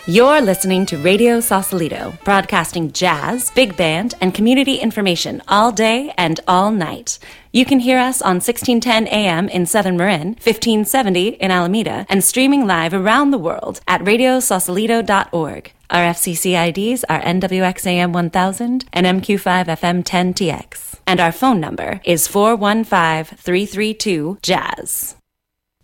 You're listening to Radio Sausalito, broadcasting jazz, big band, and community information all day and all night. You can hear us on 1610 AM in Southern Marin, 1570 in Alameda, and streaming live around the world at radiosausalito.org. Our FCC IDs are NWXAM 1000 and MQ5FM 10TX. And our phone number is 415-332-JAZZ.